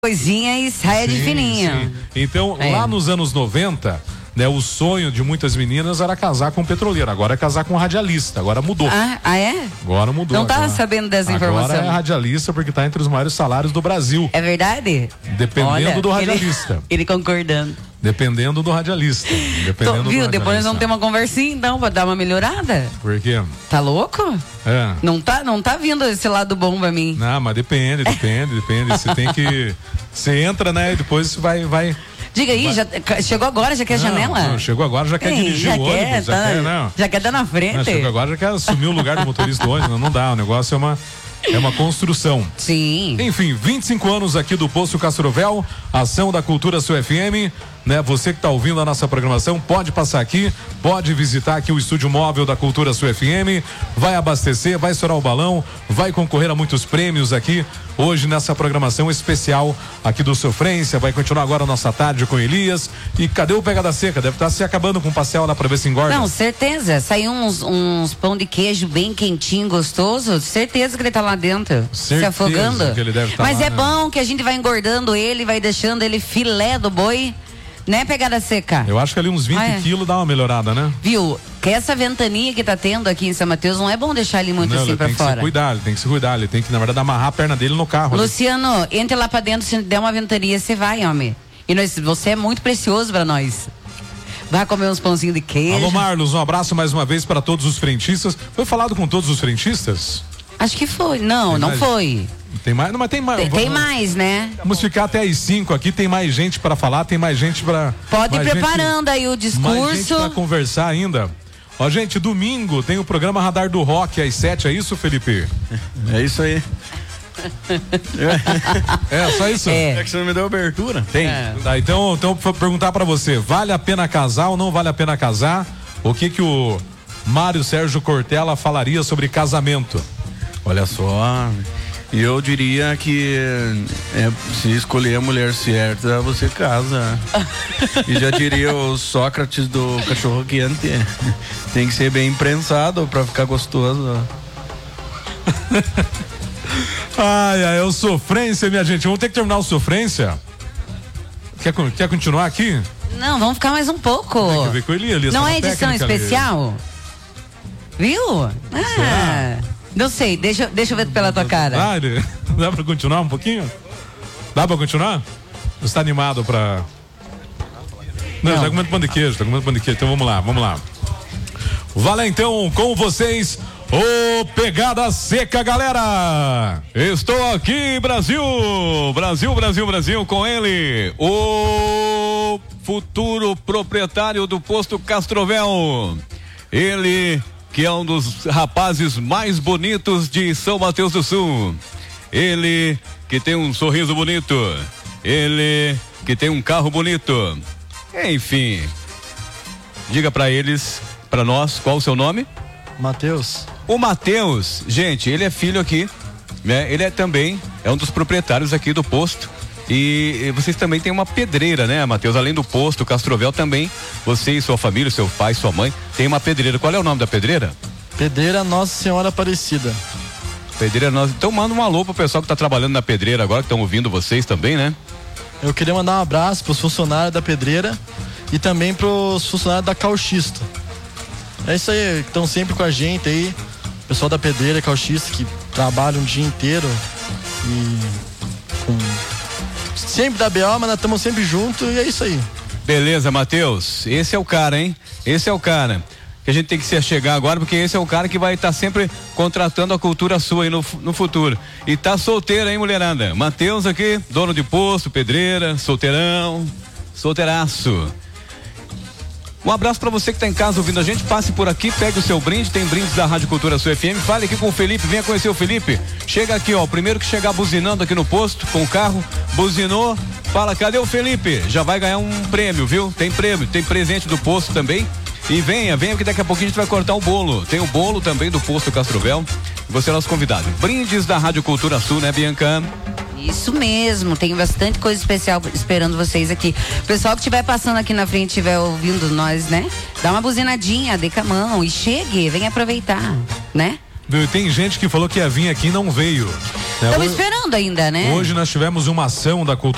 coisinha e sai de fininho. Sim. Então, lá nos anos 90, né, o sonho de muitas meninas era casar com petroleiro. Agora é casar com radialista. Agora mudou. Ah, é? Agora mudou. Não tava sabendo dessa informação. Agora é radialista porque tá entre os maiores salários do Brasil. É verdade? Dependendo do radialista. Ele concordando. Dependendo do radialista. Viu? Depois nós vamos ter uma conversinha então pra dar uma melhorada. Por quê? Tá louco? É. Não tá vindo esse lado bom pra mim. Não, mas depende. Você tem que... Você entra, né? E depois você vai... Diga aí, já chegou agora, já quer janela? Não, chegou agora, já quer dirigir o ônibus. Já quer dar na frente. Não, chegou agora, já quer assumir o lugar do motorista do ônibus. Não dá, o negócio é uma construção. Sim. Enfim, 25 anos aqui do Posto Castrovel, ação da Cultura Sul FM, né? Você que está ouvindo a nossa programação, pode passar aqui, pode visitar aqui o estúdio móvel da Cultura Sul FM, vai abastecer, vai estourar o balão, vai concorrer a muitos prêmios aqui, hoje nessa programação especial aqui do Sofrência. Vai continuar agora a nossa tarde com Elias. E cadê o Pegada Seca? Deve estar se acabando com o pastel lá pra ver se engorda. Não, certeza, saiu uns pão de queijo bem quentinho, gostoso, certeza que ele tá lá dentro, se afogando. Que ele deve estar Mas lá, é né? bom que a gente vai engordando ele, vai deixando ele filé do boi, né, Pegada Seca? Eu acho que ali uns 20 quilos dá uma melhorada, né? Viu? Que essa ventania que tá tendo aqui em São Mateus, não é bom deixar ele muito assim pra fora. Ele tem que se cuidar, ele tem que, na verdade, amarrar a perna dele no carro. Luciano, entre lá pra dentro, se der uma ventania, você vai, homem. E você é muito precioso pra nós. Vai comer uns pãozinhos de queijo. Alô, Marlos, um abraço mais uma vez para todos os frentistas. Foi falado com todos os frentistas? Acho que foi. Não foi. Tem mais? Não, mas tem mais. Tem mais, né? Vamos ficar até às 5 aqui, tem mais gente para falar, tem mais gente para... Pode ir preparando aí o discurso. Mais gente para conversar ainda. Ó, gente, domingo tem o programa Radar do Rock às 7, é isso, Felipe? É isso aí. É, só isso? É que você não me deu abertura. Tem. Tá, então vou perguntar pra você, vale a pena casar ou não vale a pena casar? O que o Mário Sérgio Cortella falaria sobre casamento? Olha só, eu diria que se escolher a mulher certa, você casa. E já diria o Sócrates do cachorro quente, tem que ser bem imprensado pra ficar gostoso. Ai, é o Sofrência, minha gente. Vamos ter que terminar o Sofrência? Quer continuar aqui? Não, vamos ficar mais um pouco. Tem que ver com ele ali. Não é edição especial? Viu? Não sei, deixa eu ver pela tua cara. Dá pra continuar um pouquinho? Dá pra continuar? Você tá animado pra... Não, tá comendo pão de queijo, então vamos lá. Valeu então com vocês, ô Pegada Seca, galera! Estou aqui, Brasil, com ele, o futuro proprietário do Posto Castrovel, ele que é um dos rapazes mais bonitos de São Mateus do Sul, ele que tem um sorriso bonito, ele que tem um carro bonito, enfim, diga pra eles, pra nós, qual o seu nome? Matheus. O Matheus, gente, ele é filho aqui, né? Ele também é um dos proprietários aqui do posto. E vocês também têm uma pedreira, né, Matheus? Além do posto Castrovel também, você e sua família, seu pai, sua mãe, tem uma pedreira. Qual é o nome da pedreira? Pedreira Nossa Senhora Aparecida. Pedreira Nossa. Então manda um alô pro pessoal que tá trabalhando na pedreira agora, que estão ouvindo vocês também, né? Eu queria mandar um abraço pros funcionários da pedreira e também pros funcionários da Cauchista. É isso aí, estão sempre com a gente aí, pessoal da pedreira, Cauchista, que trabalham o dia inteiro e sempre da BO, mas nós estamos sempre juntos e é isso aí. Beleza, Matheus, esse é o cara, hein? Esse é o cara que a gente tem que se achegar agora, porque esse é o cara que vai estar sempre contratando a cultura sua aí no futuro. E tá solteiro, hein, mulherada? Matheus aqui, dono de posto, pedreira, solteirão, solteiraço. Um abraço pra você que tá em casa ouvindo a gente, passe por aqui, pegue o seu brinde, tem brindes da Rádio Cultura Sul FM, fale aqui com o Felipe, venha conhecer o Felipe, chega aqui, ó, o primeiro que chegar buzinando aqui no posto, com o carro, buzinou, fala, cadê o Felipe? Já vai ganhar um prêmio, viu? Tem prêmio, tem presente do posto também, e venha, que daqui a pouquinho a gente vai cortar o bolo, tem o bolo também do posto Castrovel, você é nosso convidado. Brindes da Rádio Cultura Sul, né, Bianca? Isso mesmo, tem bastante coisa especial esperando vocês aqui. O pessoal que estiver passando aqui na frente, estiver ouvindo nós, né? Dá uma buzinadinha, dê com a mão e chegue, vem aproveitar, né? Tem gente que falou que ia vir aqui e não veio. Estamos esperando ainda, né? Hoje nós tivemos uma ação da Cultura